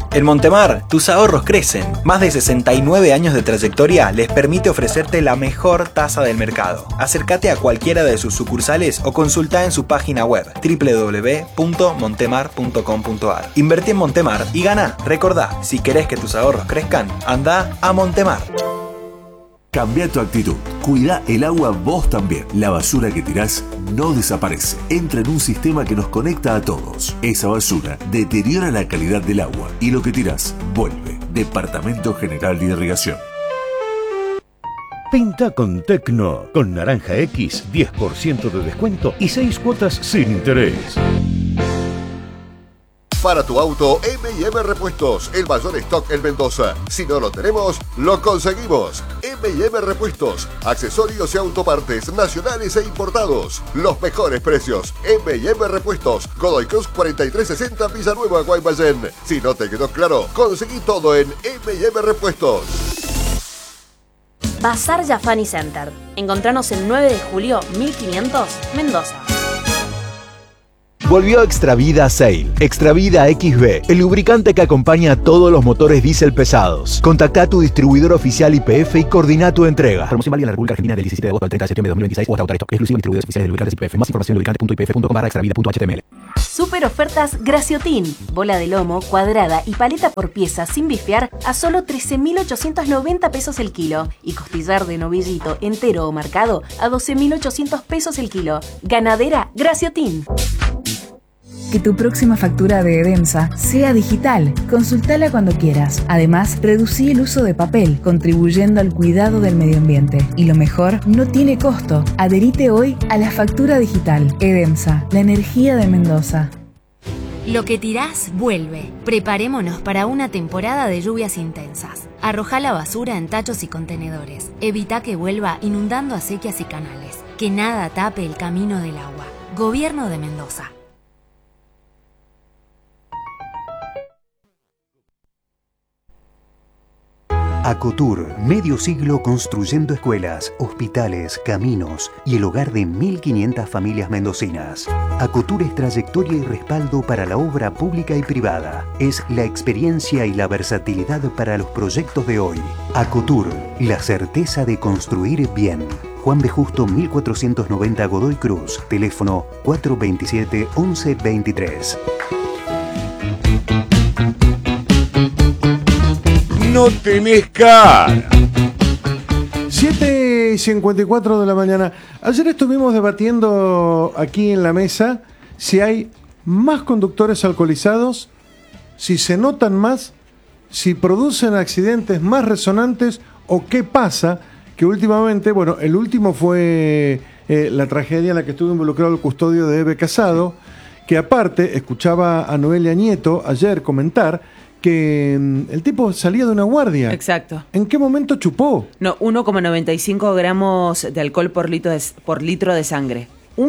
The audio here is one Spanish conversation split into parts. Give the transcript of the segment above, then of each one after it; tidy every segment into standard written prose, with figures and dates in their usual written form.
En Montemar, tus ahorros crecen. Más de 69 años de trayectoria les permite ofrecerte la mejor tasa del mercado. Acércate a cualquiera de sus sucursales o consulta en su página web www.montemar.com.ar. Invertí en Montemar y gana. Recordá, si querés que tus ahorros crezcan, anda a Montemar. Cambia tu actitud. Cuida el agua vos también. La basura que tirás no desaparece. Entra en un sistema que nos conecta a todos. Esa basura deteriora la calidad del agua y lo que tirás vuelve. Departamento General de Irrigación. Pinta con Tecno. Con Naranja X, 10% de descuento y 6 cuotas sin interés. Para tu auto, M&M Repuestos, el mayor stock en Mendoza. Si no lo tenemos, lo conseguimos. M&M Repuestos, accesorios y autopartes nacionales e importados. Los mejores precios. M&M Repuestos, Godoy Cruz 4360 Villanueva, Guaymallén. Si no te quedó claro, conseguí todo en M&M Repuestos. Bazar Yafani Center. Encontranos el 9 de julio 1500, Mendoza. Volvió Extravida Sail. Extravida XB, el lubricante que acompaña a todos los motores diésel pesados. Contacta a tu distribuidor oficial YPF y coordina tu entrega. Promoción válida en la República Argentina del 17 de agosto al 30 de septiembre de 2026 o hasta autoresto. Exclusivo en distribuidores oficiales de lubricantes YPF. Más información en lubricante.ypf.com/extravida.html. Super ofertas Graciotin. Bola de lomo, cuadrada y paleta por pieza sin bifear a solo 13.890 pesos el kilo. Y costillar de novillito entero o marcado a 12.800 pesos el kilo. Ganadera Graciotin. Que tu próxima factura de Edemsa sea digital. Consultala cuando quieras. Además, reducí el uso de papel, contribuyendo al cuidado del medio ambiente. Y lo mejor, no tiene costo. Adherite hoy a la factura digital. Edemsa, la energía de Mendoza. Lo que tirás vuelve. Preparémonos para una temporada de lluvias intensas. Arrojá la basura en tachos y contenedores. Evita que vuelva inundando acequias y canales. Que nada tape el camino del agua. Gobierno de Mendoza. Acotur, medio siglo construyendo escuelas, hospitales, caminos y el hogar de 1.500 familias mendocinas. Acotur es trayectoria y respaldo para la obra pública y privada. Es la experiencia y la versatilidad para los proyectos de hoy. Acotur, la certeza de construir bien. Juan B. Justo 1490 Godoy Cruz, teléfono 427-1123. No tenés cara. 7:54 de la mañana. Ayer estuvimos debatiendo aquí en la mesa si hay más conductores alcoholizados, si se notan más, si producen accidentes más resonantes o qué pasa, que últimamente, bueno, el último fue la tragedia en la que estuvo involucrado el custodio de Eve Casado, que aparte, escuchaba a Noelia Nieto ayer comentar que el tipo salía de una guardia. Exacto. ¿En qué momento chupó? No, 1,95 gramos de alcohol por litro de sangre.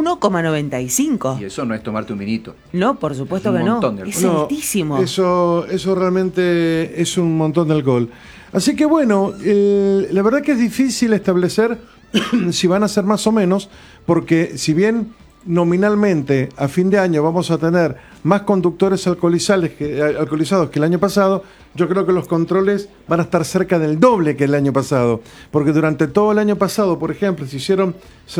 1,95. Y eso no es tomarte un vinito. No, por supuesto que no. Es altísimo. Eso realmente es un montón de alcohol. Así que bueno, la verdad que es difícil establecer si van a ser más o menos, porque si bien nominalmente a fin de año vamos a tener más conductores alcoholizados que el año pasado, yo creo que los controles van a estar cerca del doble que el año pasado, porque durante todo el año pasado, por ejemplo, se hicieron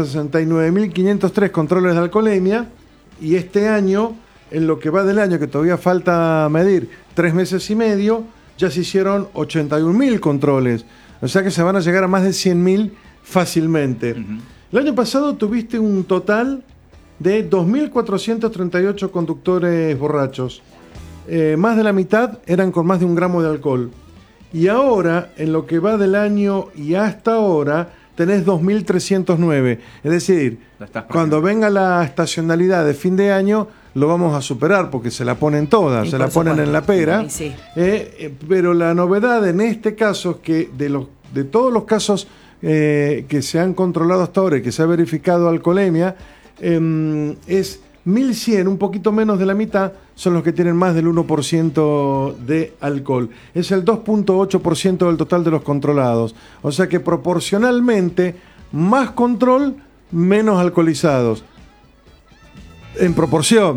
69.503 controles de alcoholemia, y este año, en lo que va del año, que todavía falta medir 3 meses y medio, ya se hicieron 81.000 controles, o sea que se van a llegar a más de 100.000 fácilmente. El año pasado tuviste un total de 2.438 conductores borrachos. Más de la mitad eran con más de 1 gramo de alcohol. Y ahora, en lo que va del año y hasta ahora, tenés 2.309. Es decir, cuando venga la estacionalidad de fin de año, lo vamos a superar, porque se la ponen todas, se la ponen en la pera. Sí. Pero la novedad en este caso es que de todos los casos que se han controlado hasta ahora y que se ha verificado alcoholemia, es 1.100, un poquito menos de la mitad, son los que tienen más del 1% de alcohol. Es el 2.8% del total de los controlados. O sea que proporcionalmente, más control, menos alcoholizados. En proporción.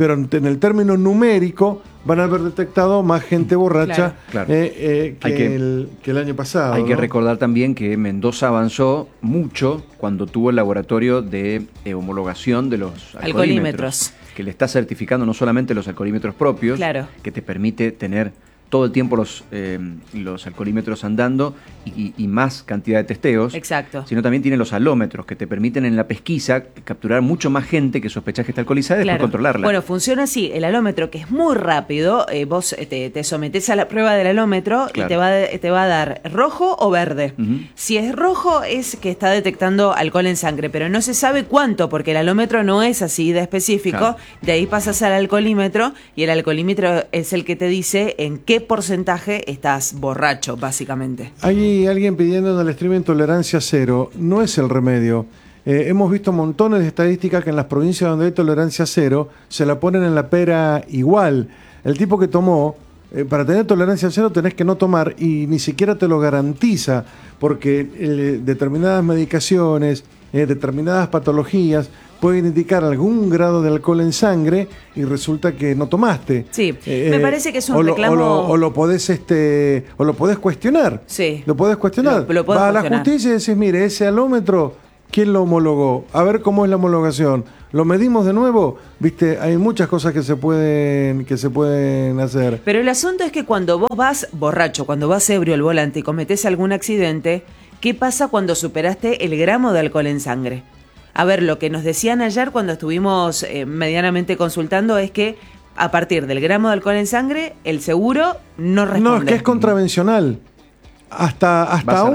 pero en el término numérico van a haber detectado más gente borracha Claro. que el año pasado. Hay que ¿no? recordar también que Mendoza avanzó mucho cuando tuvo el laboratorio de homologación de los alcoholímetros, que le está certificando no solamente los alcoholímetros propios, que te permite tener todo el tiempo los alcoholímetros andando y más cantidad de testeos. Exacto. Sino también tiene los alómetros que te permiten en la pesquisa capturar mucho más gente que sospechás que está alcoholizada y después controlarla. Bueno, funciona así. El alómetro, que es muy rápido, vos te sometés a la prueba del alómetro y te va a dar rojo o verde. Si es rojo es que está detectando alcohol en sangre, pero no se sabe cuánto, porque el alómetro no es así de específico. De ahí pasas al alcoholímetro y el alcoholímetro es el que te dice en qué porcentaje estás borracho, básicamente. Hay alguien pidiendo en el streaming tolerancia cero. No es el remedio. Hemos visto montones de estadísticas que en las provincias donde hay tolerancia cero se la ponen en la pera igual. El tipo que tomó, para tener tolerancia cero tenés que no tomar y ni siquiera te lo garantiza, porque determinadas medicaciones, determinadas patologías pueden indicar algún grado de alcohol en sangre y resulta que no tomaste. Sí, me parece que es un reclamo... O lo podés cuestionar. Sí. Lo podés cuestionar. Lo podés Vas a la cuestionar. justicia y decís, mire, ese alómetro, ¿quién lo homologó? A ver cómo es la homologación. ¿Lo medimos de nuevo? Viste, hay muchas cosas que se pueden hacer. Pero el asunto es que cuando vos vas borracho, cuando vas ebrio al volante y cometés algún accidente, ¿qué pasa cuando superaste el gramo de alcohol en sangre? A ver, lo que nos decían ayer cuando estuvimos medianamente consultando es que a partir del gramo de alcohol en sangre, el seguro no responde. No, es que es contravencional. Hasta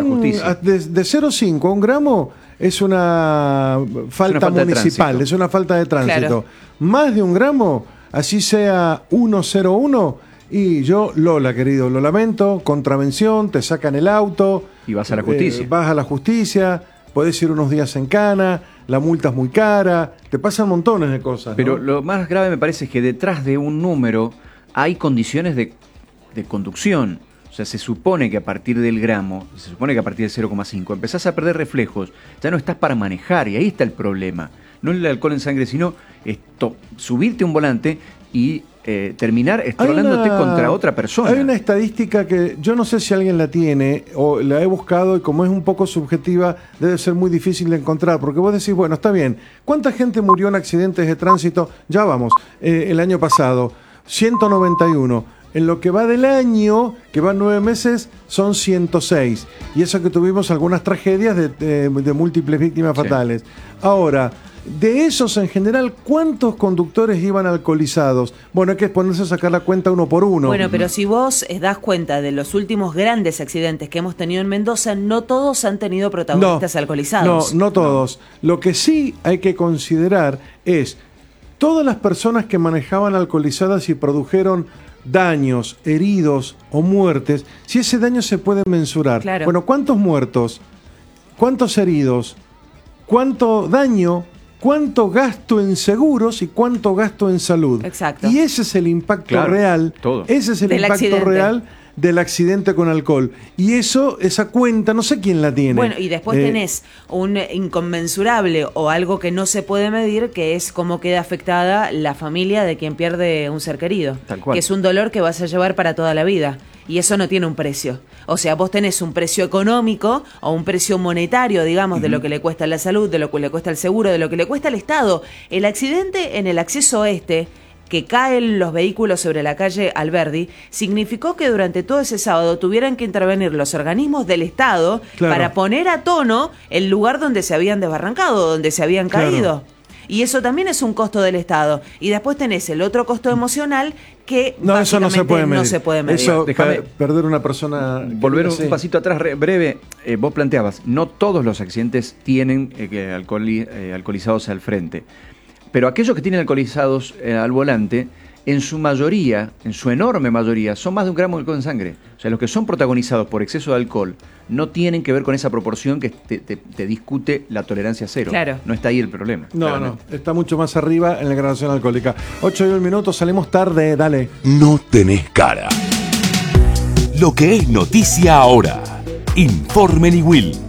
de 0,5 a 1 gramo es una falta municipal, es una falta de tránsito. Claro. Más de 1 gramo, así sea 1,01, y yo, Lola, querido, lo lamento, contravención, te sacan el auto. Y vas a la justicia. Vas a la justicia, podés ir unos días en cana, la multa es muy cara, te pasan montones de cosas. Pero ¿no? lo más grave me parece es que detrás de un número hay condiciones de conducción. O sea, se supone que a partir del gramo, se supone que a partir del 0,5 empezás a perder reflejos, ya no estás para manejar y ahí está el problema. No el alcohol en sangre, sino subirte a un volante y terminar estrolándote contra otra persona. Hay una estadística que yo no sé si alguien la tiene o la he buscado y como es un poco subjetiva debe ser muy difícil de encontrar, porque vos decís, bueno, está bien, ¿cuánta gente murió en accidentes de tránsito? Ya vamos, el año pasado, 191. En lo que va del año, que van 9 meses, son 106. Y eso que tuvimos algunas tragedias de múltiples víctimas fatales. Ahora, de esos en general, ¿cuántos conductores iban alcoholizados? Bueno, hay que ponerse a sacar la cuenta uno por uno. Bueno, pero si vos das cuenta de los últimos grandes accidentes que hemos tenido en Mendoza, no todos han tenido protagonistas alcoholizados. No todos. Lo que sí hay que considerar es todas las personas que manejaban alcoholizadas y produjeron daños, heridos o muertes, si ese daño se puede mensurar. Claro. Bueno, ¿cuántos muertos? ¿Cuántos heridos? ¿Cuánto daño? ¿Cuánto gasto en seguros y cuánto gasto en salud? Exacto. Y ese es el impacto real. Todo. Ese es el Del impacto accidente. real del accidente con alcohol. Y esa cuenta, no sé quién la tiene. Bueno, y después tenés un inconmensurable o algo que no se puede medir, que es cómo queda afectada la familia de quien pierde un ser querido. Tal cual. Que es un dolor que vas a llevar para toda la vida. Y eso no tiene un precio. O sea, vos tenés un precio económico o un precio monetario, digamos, de lo que le cuesta la salud, de lo que le cuesta el seguro, de lo que le cuesta al Estado. El accidente en el acceso oeste, que caen los vehículos sobre la calle Alberdi, significó que durante todo ese sábado tuvieran que intervenir los organismos del Estado para poner a tono el lugar donde se habían desbarrancado, donde se habían caído. Y eso también es un costo del Estado. Y después tenés el otro costo emocional que no, eso no se puede medir. No se puede medir. Eso, Déjame perder una persona... Volver un pasito atrás breve. Vos planteabas, no todos los accidentes tienen alcoholizados al frente. Pero aquellos que tienen alcoholizados al volante, en su mayoría, en su enorme mayoría, son más de 1 gramo de alcohol en sangre. O sea, los que son protagonizados por exceso de alcohol no tienen que ver con esa proporción que te discute la tolerancia cero. Claro. No está ahí el problema. No, está mucho más arriba en la gradación alcohólica. 8:01 minutos, salimos tarde, dale. No tenés cara. Lo que es noticia ahora. Informe Will.